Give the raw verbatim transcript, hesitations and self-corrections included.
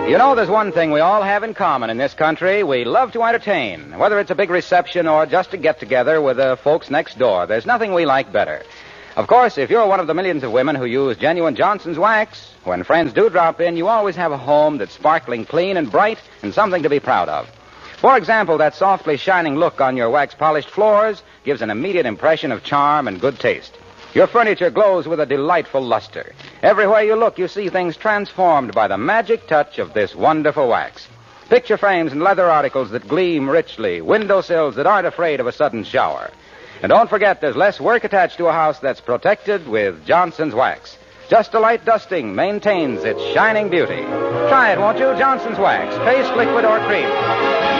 You know, there's one thing we all have in common in this country. We love to entertain. Whether it's a big reception or just a get-together with the folks next door, there's nothing we like better. Of course, if you're one of the millions of women who use genuine Johnson's wax, when friends do drop in, you always have a home that's sparkling clean and bright and something to be proud of. For example, that softly shining look on your wax-polished floors gives an immediate impression of charm and good taste. Your furniture glows with a delightful luster. Everywhere you look, you see things transformed by the magic touch of this wonderful wax. Picture frames and leather articles that gleam richly, windowsills that aren't afraid of a sudden shower. And don't forget, there's less work attached to a house that's protected with Johnson's wax. Just a light dusting maintains its shining beauty. Try it, won't you? Johnson's wax, paste, liquid, or cream.